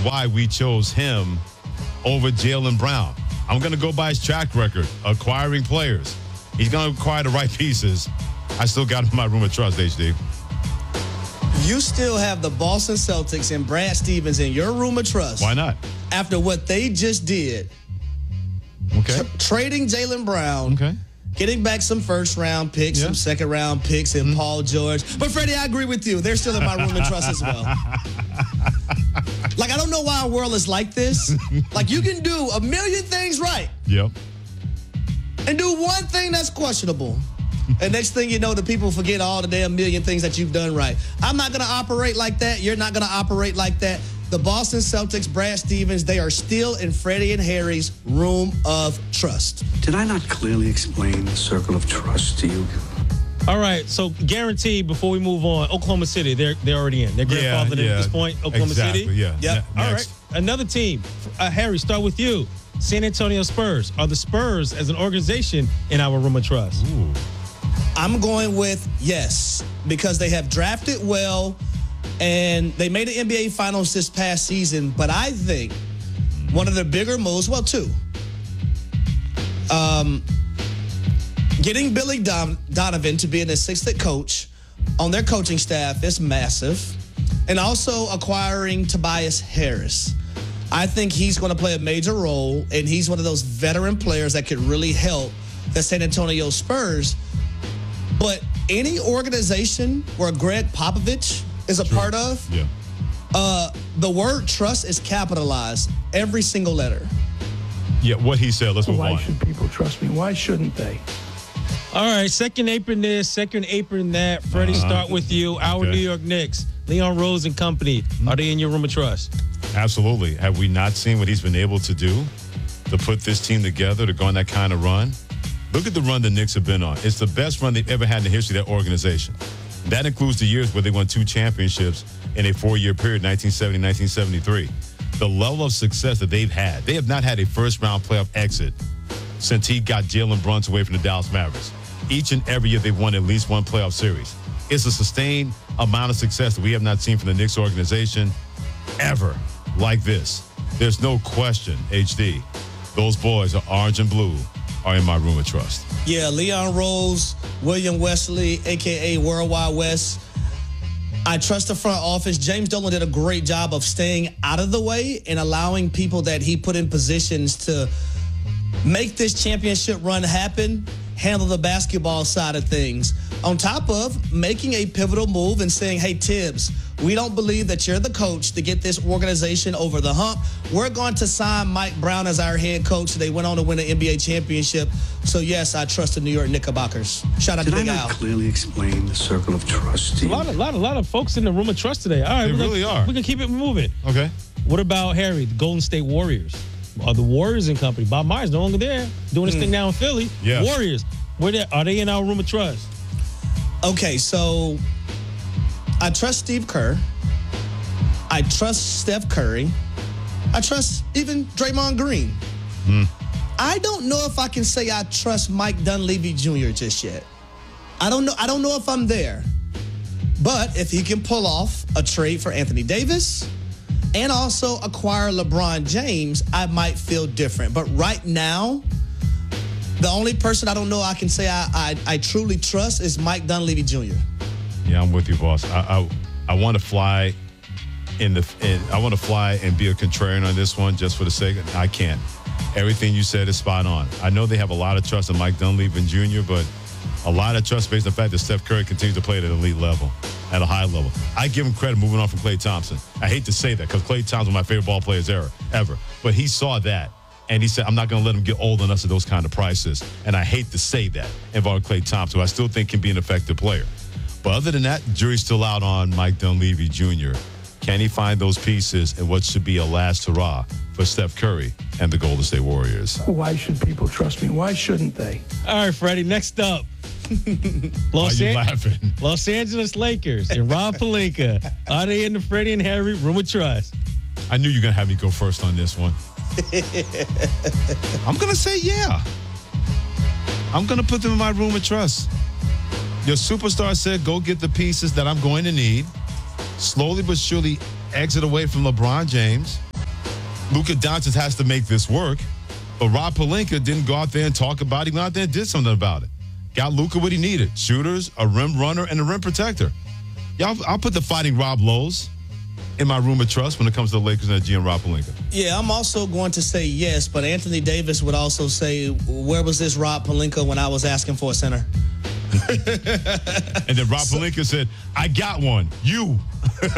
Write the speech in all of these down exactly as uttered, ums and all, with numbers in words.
why we chose him over Jaylen Brown. I'm going to go by his track record, acquiring players. He's going to acquire the right pieces. I still got him in my room of trust, H D. You still have the Boston Celtics and Brad Stevens in your room of trust. Why not? After what they just did. Okay. Tra- trading Jaylen Brown. Okay. Getting back some first-round picks, Yeah. some second-round picks, and Mm-hmm. Paul George. But, Freddie, I agree with you. They're still in my room of trust as well. Like, I don't know why our world is like this. Like, you can do a million things right Yep. and do one thing that's questionable. And next thing you know, the people forget all the damn million things that you've done right. I'm not going to operate like that. You're not going to operate like that. The Boston Celtics, Brad Stevens, they are still in Freddie and Harry's room of trust. Did I not clearly explain the circle of trust to you? All right, so guaranteed before we move on, Oklahoma City, they're they're already in. They're Yeah, grandfathered in yeah. at this point, Oklahoma exactly, City. Yeah. Yep. Ne- All next. right, another team. Uh, Harry, start with you. San Antonio Spurs. Are the Spurs as an organization in our room of trust? Ooh. I'm going with yes, because they have drafted well and they made the N B A Finals this past season. But I think one of the bigger moves, well, two, um, getting Billy Don- Donovan to be an assistant coach on their coaching staff is massive. And also acquiring Tobias Harris. I think he's going to play a major role, and he's one of those veteran players that could really help the San Antonio Spurs. But any organization where Greg Popovich is a part of, Yeah. uh, the word trust is capitalized, every single letter. Yeah, what he said. Let's move Why on. should people trust me? Why shouldn't they? All right, second apron this, second apron that. Freddie, Uh-huh. start with you. Our Okay. New York Knicks, Leon Rose and company. Are they in your room of trust? Absolutely. Have we not seen what he's been able to do to put this team together, to go on that kind of run? Look at the run the Knicks have been on. It's the best run they've ever had in the history of that organization. That includes the years where they won two championships in a four-year period, nineteen seventy, nineteen seventy-three. The level of success that they've had, they have not had a first-round playoff exit since he got Jalen Brunson away from the Dallas Mavericks. Each and every year they've won at least one playoff series. It's a sustained amount of success that we have not seen from the Knicks organization ever like this. There's no question, H D, those boys are orange and blue, are in my room of trust. Yeah, Leon Rose, William Wesley, a k a. Worldwide West. I trust the front office. James Dolan did a great job of staying out of the way and allowing people that he put in positions to make this championship run happen, handle the basketball side of things. On top of making a pivotal move and saying, hey, Tibbs, we don't believe that you're the coach to get this organization over the hump. We're going to sign Mike Brown as our head coach. They went on to win an N B A championship. So, yes, I trust the New York Knickerbockers. Shout out Did to I Big not Al. clearly explain the circle of trust to A you? lot, of, lot, of, lot of folks in the room of trust today. All right, They we're really gonna, are. We're gonna keep it moving. Okay. What about Harry, the Golden State Warriors? Are the Warriors and company? Bob Myers no longer there, doing his thing now in Philly. Yeah. Warriors, where they, are they in our room of trust? Okay, so I trust Steve Kerr. I trust Steph Curry. I trust even Draymond Green. I don't know if I can say I trust Mike Dunleavy Junior just yet. I don't know. I don't know if I'm there. But if he can pull off a trade for Anthony Davis and also acquire LeBron James, I might feel different. But right now, the only person I don't know I can say I, I, I truly trust is Mike Dunleavy Junior Yeah, I'm with you, boss. I I, I want to fly in the. In, I want to fly and be a contrarian on this one, just for the sake. Of, I can't. Everything you said is spot on. I know they have a lot of trust in Mike Dunleavy Junior, but a lot of trust based on the fact that Steph Curry continues to play at an elite level, at a high level. I give him credit moving on from Klay Thompson. I hate to say that because Klay Thompson was my favorite ball players ever, ever. But he saw that. And he said, I'm not going to let him get old on us at those kind of prices. And I hate to say that involving Klay Thompson, who I still think can be an effective player. But other than that, jury's still out on Mike Dunleavy Junior Can he find those pieces in what should be a last hurrah for Steph Curry and the Golden State Warriors? Why should people trust me? Why shouldn't they? All right, Freddie, next up. Why Los, are you An- laughing? Los Angeles Lakers and Rob Pelinka. Are they in the Freddie and Harry room of trust? I knew you were going to have me go first on this one. I'm going to say yeah. I'm going to put them in my room of trust. Your superstar said, go get the pieces that I'm going to need. Slowly but surely exit away from LeBron James. Luka Doncic has to make this work. But Rob Pelinka didn't go out there and talk about it. He went out there and did something about it. Got Luka what he needed. Shooters, a rim runner, and a rim protector. Yeah, I'll, I'll put the fighting Rob Lowe's in my room of trust when it comes to the Lakers and the G M Rob Pelinka. Yeah, I'm also going to say yes, but Anthony Davis would also say, where was this Rob Pelinka when I was asking for a center? And then Rob so, Pelinka said, I got one. You. But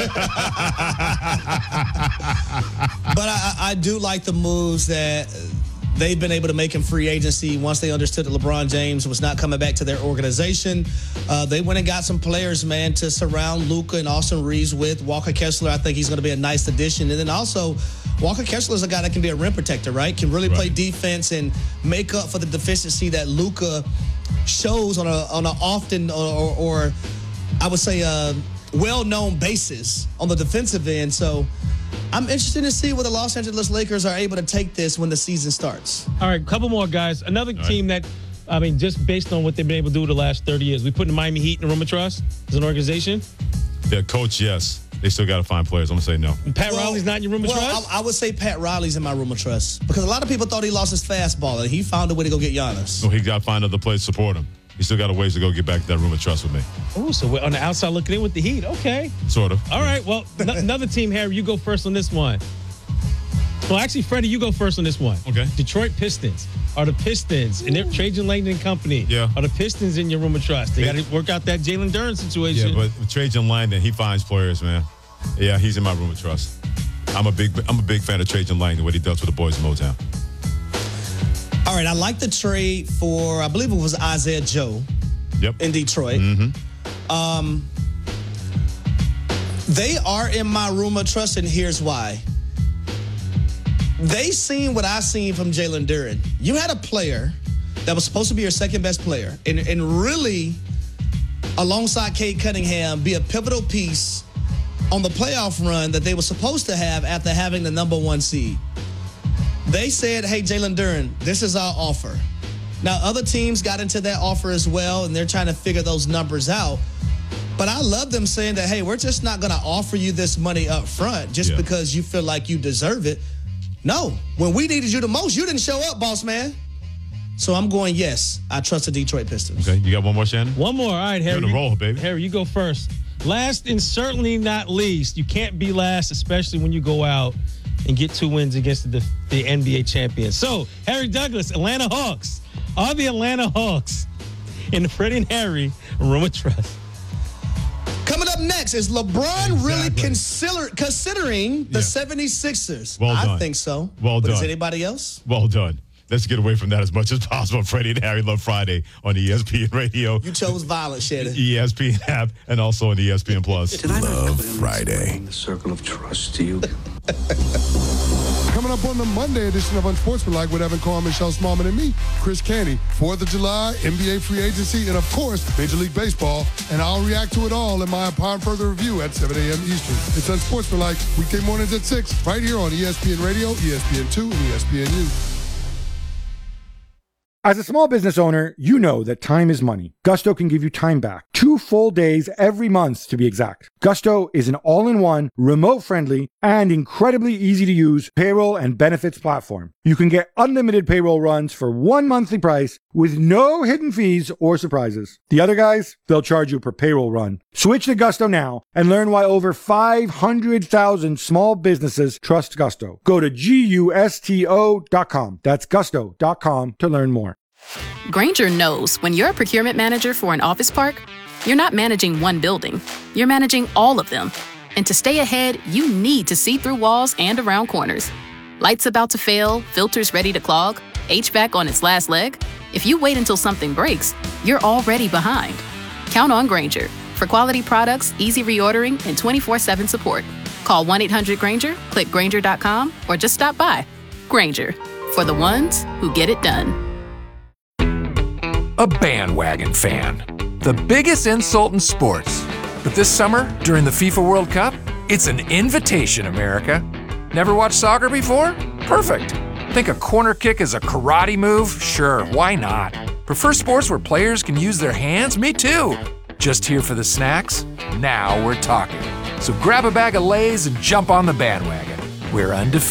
I, I do like the moves that they've been able to make in free agency once they understood that LeBron James was not coming back to their organization. Uh, they went and got some players, man, to surround Luka and Austin Reeves with. Walker Kessler, I think he's going to be a nice addition. And then also, Walker Kessler is a guy that can be a rim protector, right? Can really right. play defense and make up for the deficiency that Luka shows on a on an often or, or, or I would say a well-known basis on the defensive end. So I'm interested to see where the Los Angeles Lakers are able to take this when the season starts. All right, couple more guys. Another All team right. that, I mean, just based on what they've been able to do the last thirty years, we put the Miami Heat in the room of trust as an organization? Their coach, yes. They still got to find players. I'm going to say no. And Pat well, Riley's not in your room of well, trust? I, I would say Pat Riley's in my room of trust because a lot of people thought he lost his fastball and he found a way to go get Giannis. So he got to find other players to support him. He still got a ways to go get back to that room of trust with me. Oh, so we're on the outside looking in with the Heat. Okay. Sort of. All right. Well, n- another team, Harry, you go first on this one. Well, actually, Freddie, you go first on this one. Okay. Detroit Pistons. Are the Pistons, and they're Trajan Langdon and company, yeah. are the Pistons in your room of trust? They got to work out that Jalen Duren situation. Yeah, but with Trajan Langdon, he finds players, man. Yeah, he's in my room of trust. I'm a big I'm a big fan of Trajan Langdon, what he does with the boys in Motown. All right, I like the trade for, I believe it was Isaiah Joe yep. in Detroit. Mm-hmm. Um, they are in my room of trust, and here's why. They seen what I seen from Jalen Duren. You had a player that was supposed to be your second best player and, and really, alongside Cade Cunningham, be a pivotal piece on the playoff run that they were supposed to have after having the number one seed. They said, hey, Jalen Duren, this is our offer. Now, other teams got into that offer as well, and they're trying to figure those numbers out. But I love them saying that, hey, we're just not going to offer you this money up front just yeah. because you feel like you deserve it. No, when we needed you the most, you didn't show up, boss man. So I'm going, yes, I trust the Detroit Pistons. Okay, you got one more, Shannon? One more. All right, Harry. You're on a roll, baby. Harry, you go first. Last and certainly not least, you can't be last, especially when you go out and get two wins against the, the N B A champions. So, Harry Douglas, Atlanta Hawks. Are the Atlanta Hawks in the Freddie and Harry room of trust? Coming up next, is LeBron exactly. really consider, considering the yeah. seventy-sixers? Well done. I think so. Well but done. Is anybody else? Well done. Let's get away from that as much as possible. Freddie and Harry Love Friday on E S P N Radio. You chose violence, Shannon. E S P N app and also on E S P N Plus. Did I Love Friday. The circle of trust to you. Coming up on the Monday edition of Unsportsmanlike with Evan Carr, Michelle Smallman, and me, Chris Canty. fourth of July, N B A free agency, and of course, Major League Baseball. And I'll react to it all in my Upon Further Review at seven a.m. Eastern. It's Unsportsmanlike, weekday mornings at six, right here on E S P N Radio, E S P N two, and E S P N U. As a small business owner, you know that time is money. Gusto can give you time back. Two full days every month, to be exact. Gusto is an all-in-one, remote-friendly, and incredibly easy-to-use payroll and benefits platform. You can get unlimited payroll runs for one monthly price with no hidden fees or surprises. The other guys, they'll charge you per payroll run. Switch to Gusto now and learn why over five hundred thousand small businesses trust Gusto. Go to gusto dot com. That's gusto dot com to learn more. Grainger knows when you're a procurement manager for an office park, you're not managing one building, you're managing all of them. And to stay ahead, you need to see through walls and around corners. Lights about to fail, filters ready to clog, H V A C on its last leg. If you wait until something breaks, you're already behind. Count on Grainger for quality products, easy reordering, and twenty-four seven support. Call one eight hundred Grainger, click Grainger dot com, or just stop by. Grainger, for the ones who get it done. A bandwagon fan. The biggest insult in sports. But this summer, during the FIFA World Cup, it's an invitation, America. Never watched soccer before? Perfect. Think a corner kick is a karate move? Sure, why not? Prefer sports where players can use their hands? Me too. Just here for the snacks? Now we're talking. So grab a bag of Lay's and jump on the bandwagon. We're undefeated.